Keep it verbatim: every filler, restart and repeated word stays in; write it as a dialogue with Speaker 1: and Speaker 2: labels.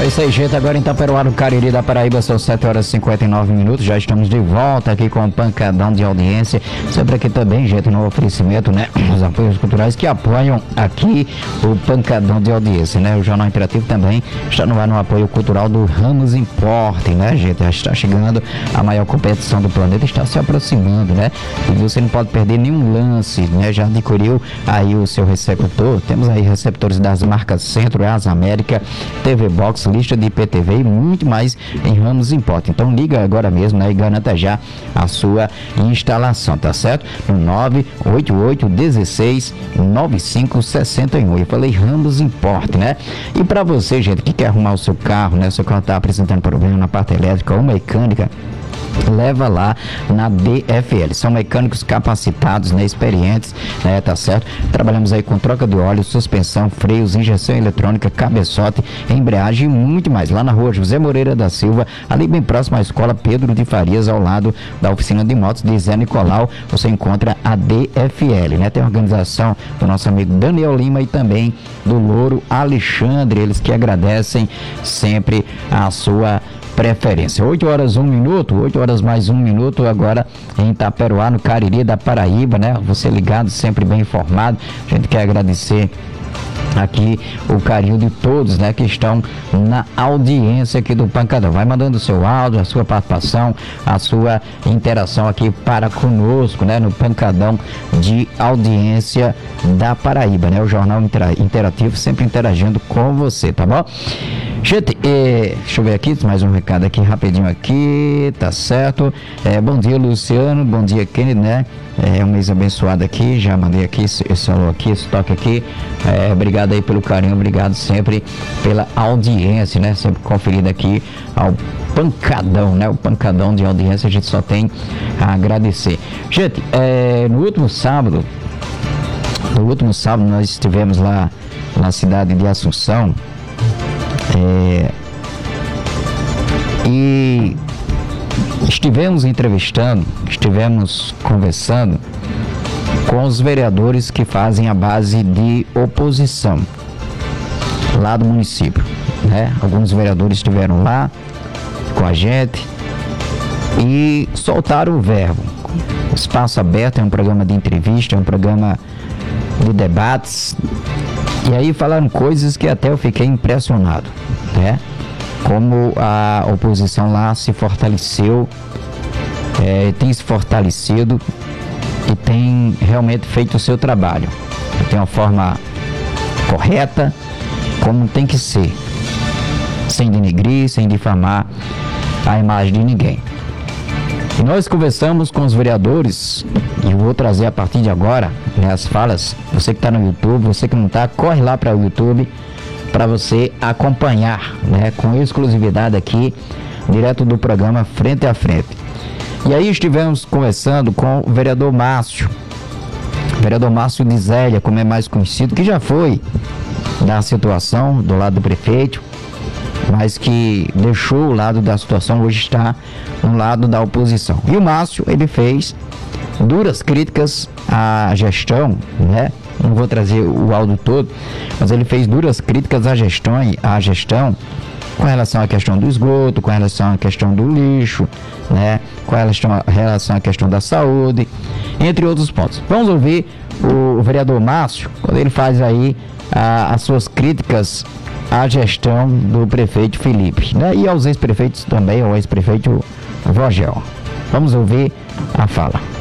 Speaker 1: isso aí, gente. Agora em Itaperuá, no Cariri da Paraíba, são sete horas e cinquenta e nove minutos. Já estamos de volta aqui com o Pancadão de Audiência. Sempre aqui também, gente, no oferecimento, né? Os apoios culturais que apoiam aqui o Pancadão de Audiência, né? O Jornal Interativo também está no ar no apoio cultural do Ramos Importe, né, gente? Já está chegando a maior competição do planeta, está se aproximando, né? E você não pode perder nenhum lance, né? Já adquiriu aí o seu receptor? Temos aí receptores das marcas Centro, Asa América, T V Box, lista de I P T V e muito mais em Ramos Importe. Então liga agora mesmo, né, e garanta já a sua instalação, tá certo? No nove oito oito um seis nove cinco seis um. Eu falei Ramos Importe, né? E para você, gente, que quer arrumar o seu carro, né? O seu carro tá apresentando problema na parte elétrica ou mecânica, leva lá na D F L. São mecânicos capacitados, né, experientes, né, tá certo? Trabalhamos aí com troca de óleo, suspensão, freios, injeção eletrônica, cabeçote, embreagem e muito mais. Lá na rua José Moreira da Silva, ali bem próximo à escola Pedro de Farias, ao lado da oficina de motos de Zé Nicolau, você encontra a D F L, né? Tem a organização do nosso amigo Daniel Lima e também do Louro Alexandre, eles que agradecem sempre a sua preferência. oito horas um minuto, oito horas mais um minuto agora em Itaperuá, no Cariri da Paraíba, né? Você ligado, sempre bem informado. A gente quer agradecer aqui o carinho de todos, né, que estão na audiência aqui do Pancadão. Vai mandando o seu áudio, a sua participação, a sua interação aqui para conosco, né, no Pancadão de Audiência da Paraíba, né, o Jornal Interativo sempre interagindo com você, tá bom? Gente, eh, deixa eu ver aqui, mais um recado aqui rapidinho aqui, tá certo? Eh, bom dia, Luciano, bom dia, Kennedy, né? É um mês abençoado aqui, já mandei aqui esse, esse alô aqui, esse toque aqui. É, obrigado aí pelo carinho, obrigado sempre pela audiência, né? Sempre conferido aqui ao Pancadão, né? O Pancadão de Audiência, a gente só tem a agradecer. Gente, é, no último sábado, no último sábado nós estivemos lá na cidade de Assunção, é, e estivemos entrevistando, estivemos conversando com os vereadores que fazem a base de oposição lá do município, né? Alguns vereadores estiveram lá com a gente e soltaram o verbo. Espaço Aberto é um programa de entrevista, é um programa de debates, e aí falaram coisas que até eu fiquei impressionado, né? Como a oposição lá se fortaleceu, é, tem se fortalecido e tem realmente feito o seu trabalho de uma forma correta, como tem que ser, sem denegrir, sem difamar a imagem de ninguém. E nós conversamos com os vereadores, e eu vou trazer a partir de agora, né, as falas. Você que está no YouTube, você que não está, corre lá para o YouTube para você acompanhar, né, com exclusividade aqui, direto do programa Frente a Frente. E aí estivemos conversando com o vereador Márcio, vereador Márcio de Zélia, como é mais conhecido, que já foi da situação do lado do prefeito, mas que deixou o lado da situação, hoje está no lado da oposição. E o Márcio, ele fez duras críticas à gestão, né? Não vou trazer o áudio todo, mas ele fez duras críticas à gestão, à gestão com relação à questão do esgoto, com relação à questão do lixo, né? Com relação, relação à questão da saúde, entre outros pontos. Vamos ouvir o vereador Márcio, quando ele faz aí a, as suas críticas à gestão do prefeito Felipe, né? E aos ex-prefeitos também, ao ex-prefeito Vogel. Vamos ouvir a fala.